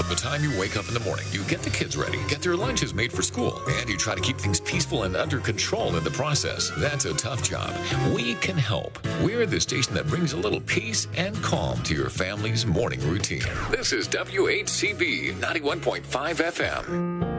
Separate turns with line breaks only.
From the time you wake up in the morning, you get the kids ready, get their lunches made for school, and you try to keep things peaceful and under control in the process. That's a tough job. We can help. We're the station that brings a little peace and calm to your family's morning routine. This is WHCB 91.5 FM.